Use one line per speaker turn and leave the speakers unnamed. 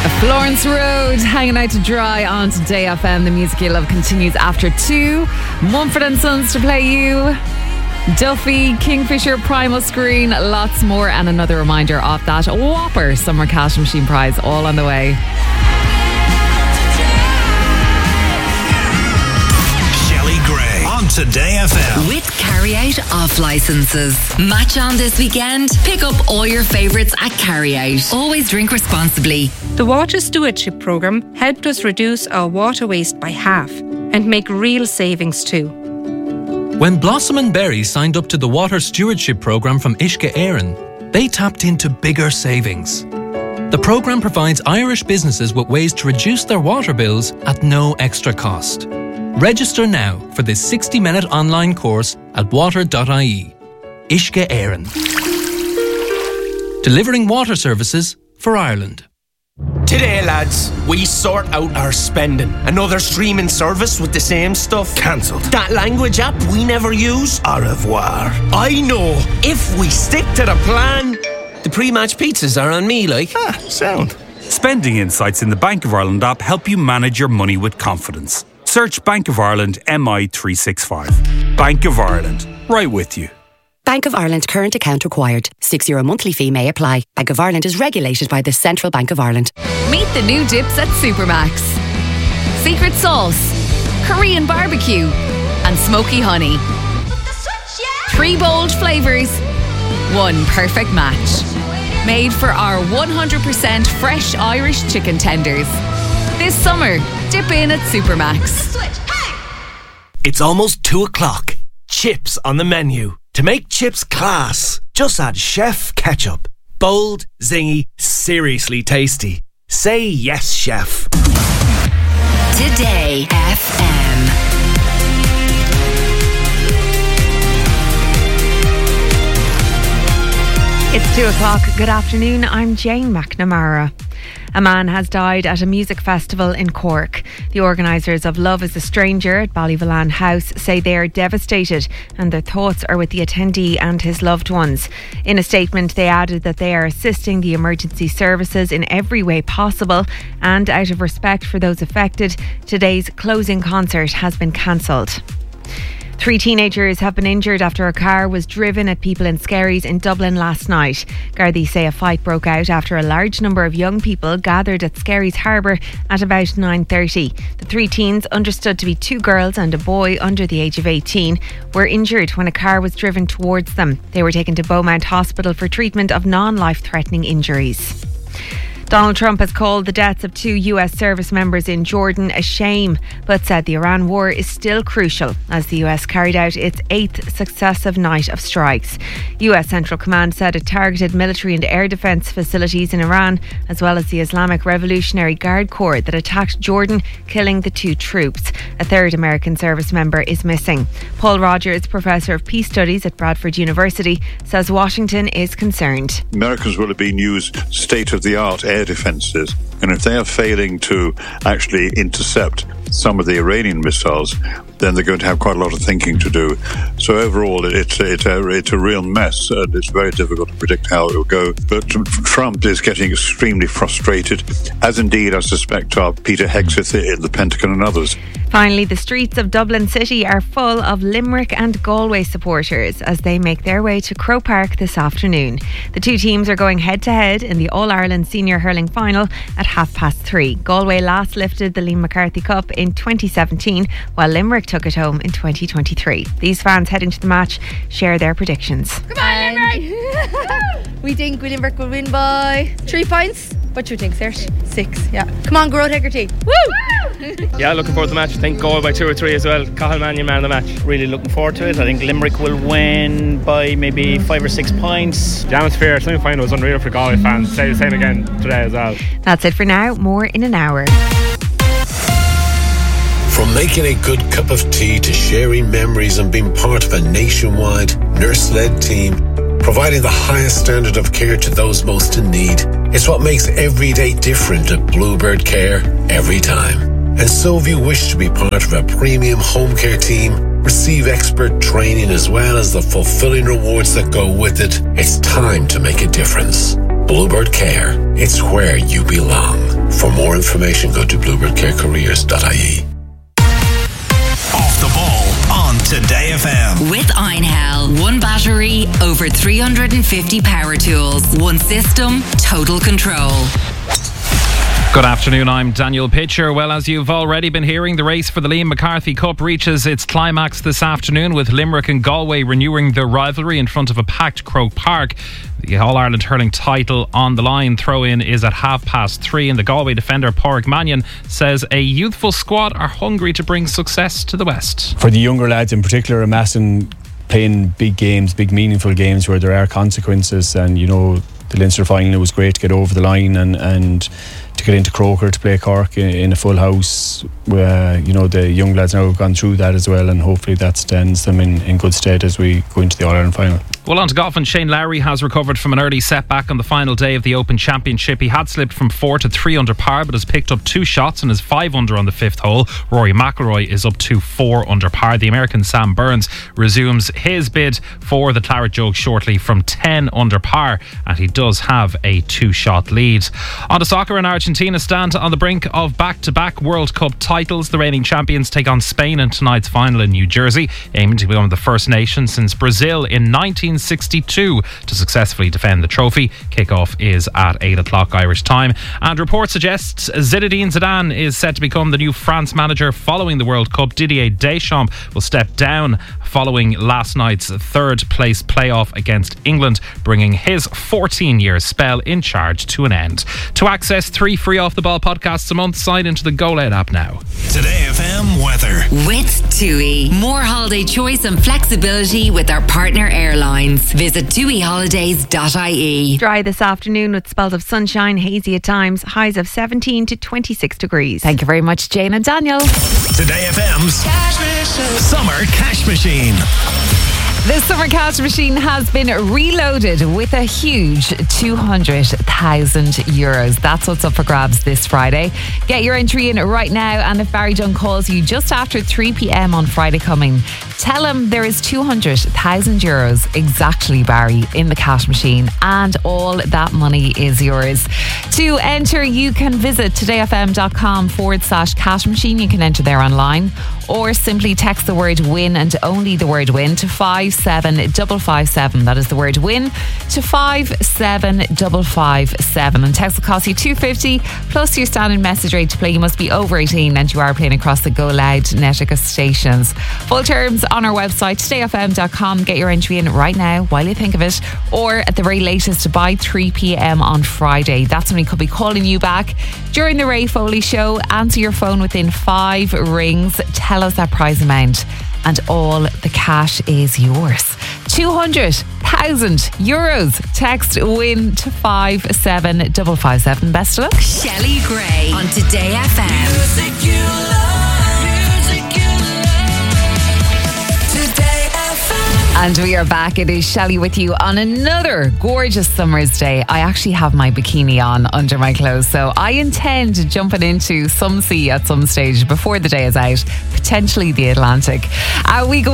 Florence Road, hanging out to dry on Today FM. The music you love continues after 2. Mumford and Sons to play you. Duffy, Kingfisher, Primal Screen, lots more, and another reminder of that whopper Summer Cash Machine prize all on the way.
On Today FM.
With Carryout off licenses. Match on this weekend. Pick up all your favourites at Carryout. Always drink responsibly.
The Water Stewardship Programme helped us reduce our water waste by half and make real savings too.
When Blossom and Berry signed up to the Water Stewardship Programme from Uisce Éireann, they tapped into bigger savings. The programme provides Irish businesses with ways to reduce their water bills at no extra cost. Register now for this 60-minute online course at water.ie. Uisce Éireann. Delivering water services for Ireland.
Today, lads, we sort out our spending. Another streaming service with the same stuff.
Cancelled.
That language app we never use.
Au revoir.
I know. If we stick to the plan, the pre-match pizzas are on me, like.
Sound.
Spending insights in the Bank of Ireland app help you manage your money with confidence. Search Bank of Ireland MI365. Bank of Ireland. Right with you.
Bank of Ireland current account required. €6 monthly fee may apply. Bank of Ireland is regulated by the Central Bank of Ireland.
Meet the new dips at Supermax. Secret sauce, Korean barbecue, and smoky honey. 3 bold flavours, 1 perfect match. Made for our 100% fresh Irish chicken tenders. This summer, dip in at Supermax.
It's almost 2 o'clock. Chips on the menu. To make chips class, just add Chef Ketchup. Bold, zingy, seriously tasty. Say yes, chef.
Today FM.
It's 2 o'clock. Good afternoon. I'm Jane McNamara. A man has died at a music festival in Cork. The organisers of Love is a Stranger at Ballyvolane House say they are devastated and their thoughts are with the attendee and his loved ones. In a statement, they added that they are assisting the emergency services in every way possible, and out of respect for those affected, today's closing concert has been cancelled. 3 teenagers have been injured after a car was driven at people in Skerries in Dublin last night. Gardaí say a fight broke out after a large number of young people gathered at Skerries Harbour at about 9:30. The 3 teens, understood to be 2 girls and a boy under the age of 18, were injured when a car was driven towards them. They were taken to Beaumont Hospital for treatment of non-life-threatening injuries. Donald Trump has called the deaths of 2 US service members in Jordan a shame, but said the Iran war is still crucial as the US carried out its 8th successive night of strikes. US Central Command said it targeted military and air defence facilities in Iran, as well as the Islamic Revolutionary Guard Corps that attacked Jordan, killing the 2 troops. A 3rd American service member is missing. Paul Rogers, Professor of Peace Studies at Bradford University, says Washington is concerned.
Americans will have been used state-of-the-art air defences, and if they are failing to actually intercept some of the Iranian missiles, then they're going to have quite a lot of thinking to do. So overall, it's a real mess, and it's very difficult to predict how it will go. But Trump is getting extremely frustrated, as indeed I suspect are Peter Hegseth in the Pentagon and others.
Finally, the streets of Dublin City are full of Limerick and Galway supporters as they make their way to Croke Park this afternoon. The 2 teams are going head-to-head in the All-Ireland Senior Hurling Final at 3:30. Galway last lifted the Liam McCarthy Cup in 2017, while Limerick took it home in 2023. These fans heading to the match share their predictions.
Come on, Limerick! We think Limerick will win by 3 points. What do you think, Serge? 6, yeah. Come on, Grove Hegarty. Woo!
Yeah, looking forward to the match. I think Galway by 2 or 3 as well. Cathal Mannion man of the match.
Really looking forward to it. I think Limerick will win by maybe 5 or 6 points.
The atmosphere, semi-final was unreal for Galway fans. Say the same again today as well.
That's it for now. More in an hour.
From making a good cup of tea to sharing memories and being part of a nationwide nurse-led team, providing the highest standard of care to those most in need, it's what makes every day different at Bluebird Care every time. And so if you wish to be part of a premium home care team, receive expert training as well as the fulfilling rewards that go with it, it's time to make a difference. Bluebird Care, it's where you belong. For For more information, go to bluebirdcarecareers.ie.
Off the ball on Today FM.
With Einhell, one battery, over 350 power tools, one system, total control.
Good afternoon, I'm Daniel Pitcher. Well, as you've already been hearing, the race for the Liam McCarthy Cup reaches its climax this afternoon, with Limerick and Galway renewing their rivalry in front of a packed Croke Park. The All-Ireland hurling title on the line. Throw-in is at 3:30, and the Galway defender Pádraig Mannion says a youthful squad are hungry to bring success to the West.
For the younger lads in particular, amassing, playing big games, big meaningful games where there are consequences, and you know, the Leinster final, it was great to get over the line and to get into Croker to play Cork in a full house. You know, the young lads now have gone through that as well, and hopefully that stands them in good stead as we go into the All-Ireland final.
Well, on to golf, and Shane Lowry has recovered from an early setback on the final day of the Open Championship. He had slipped from 4 to 3 under par, but has picked up 2 shots and is 5 under on the 5th hole. Rory McIlroy is up to 4 under par. The American Sam Burns resumes his bid for the Claret Jug shortly from 10 under par, and he does have a 2-shot lead. On to soccer, and Argentina stand on the brink of back-to-back World Cup titles. The reigning champions take on Spain in tonight's final in New Jersey, aiming to become the first nation since Brazil in 1962 to successfully defend the trophy. Kickoff is at 8 o'clock Irish time, and report suggests Zinedine Zidane is set to become the new France manager following the World Cup. Didier Deschamps will step down following last night's third-place playoff against England, bringing his 14-year spell in charge to an end. To access 3 free off-the-ball podcasts a month, sign into the GoLed app now.
Today FM weather.
With TUI. More holiday choice and flexibility with our partner airlines. Visit tuiholidays.ie.
Dry this afternoon with spells of sunshine, hazy at times, highs of 17 to 26 degrees. Thank you very much, Jane and Daniel.
Today FM's Summer Cash Machine.
The Summer Cash Machine has been reloaded with a huge €200,000. That's what's up for grabs this Friday. Get your entry in right now, and if Barry Dunn calls you just after 3 p.m. on Friday coming, tell him there is €200,000 exactly, Barry, in the cash machine, and all that money is yours. To enter, you can visit todayfm.com/cash machine. You can enter there online, or simply text the word win and only the word win to 57557. That is the word win to 57557. And text will cost you $2.50 plus your standard message rate to play. You must be over 18 and you are playing across the Go Loud Netica stations. Full terms on our website, todayfm.com. Get your entry in right now while you think of it, or at the very latest by 3 p.m. on Friday. That's when we could be calling you back during the Ray Foley show. Answer your phone within 5 rings. Tell us that prize amount, and all the cash is yours. €200,000. Text win to 57557. Best of luck.
Shelley Gray on Today FM.
Music you love, music you love. Today FM.
And we are back. It is Shelley with you on another gorgeous summer's day. I actually have my bikini on under my clothes, so I intend jumping into some sea at some stage before the day is out, potentially the Atlantic. We go